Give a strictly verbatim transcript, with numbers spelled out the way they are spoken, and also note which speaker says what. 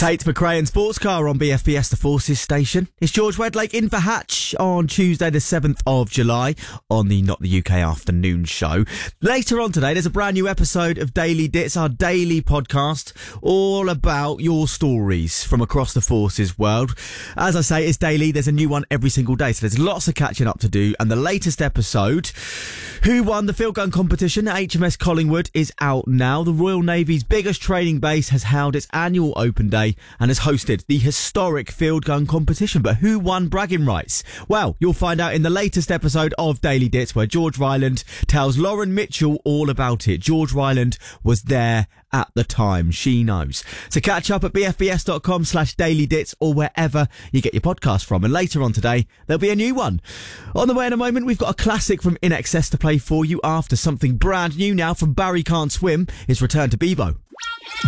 Speaker 1: Tate McRae and Sports Car on B F B S, the Forces station. It's George Wedlake in for Hatch on Tuesday the seventh of July on the Not the U K afternoon show. Later on today, there's a brand new episode of Daily Dits, our daily podcast, all about your stories from across the Forces world. As I say, it's daily. There's a new one every single day, so there's lots of catching up to do. And the latest episode, who won the field gun competition at H M S Collingwood, is out now. The Royal Navy's biggest training base has held its annual open day and has hosted the historic field gun competition. But who won bragging rights? Well, you'll find out in the latest episode of Daily Dits, where George Ryland tells Lauren Mitchell all about it. George Ryland was there at the time. She knows. So catch up at bfbs.com slash daily dits or wherever you get your podcast from. And later on today, there'll be a new one. On the way in a moment, we've got a classic from In Excess to play for you after something brand new now from Barry Can't Swim is returned to Bebo.